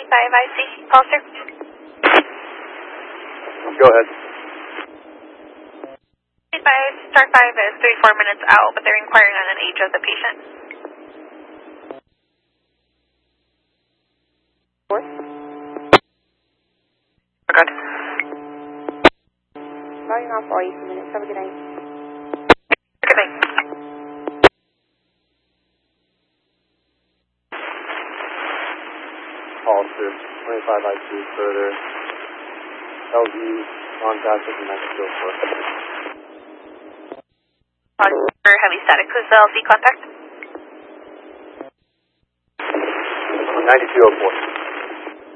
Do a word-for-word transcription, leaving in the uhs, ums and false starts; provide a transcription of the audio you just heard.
five I C. Pulser. Go ahead. five, Star five is three four minutes out, but they're inquiring on an age of the patient. Four. Good. Starting off for eighteen minutes. Have a good night. Good night. Pulser, twenty-five I C further. L V, contact with the next field force. For heavy static, who's the L Z contact? ninety-two oh four.